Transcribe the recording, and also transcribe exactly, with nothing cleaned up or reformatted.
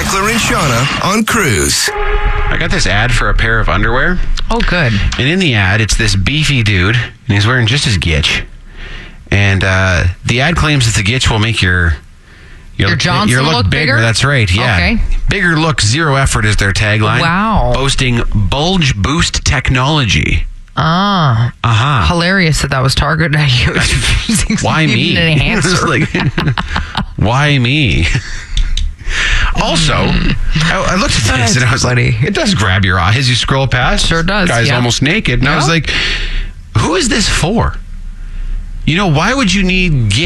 Mackler and Shauna on Cruise. I got this ad for a pair of underwear. Oh, good. And in the ad, it's this beefy dude, and he's wearing just his gitch. And uh, the ad claims that the gitch will make your your, Your Johnson your look, look bigger. bigger? That's right. Yeah. Okay. Bigger look, zero effort is their tagline. Wow. Boasting bulge boost technology. Ah. Uh-huh. Hilarious that that was targeted at you. Why me? An enhancer. It's like, why me? Also, I, I looked at this and I was funny. like, it does grab your eye as you scroll past. Sure does, Guy's yeah. almost naked. And I was Yeah. like, who is this for? You know, why would you need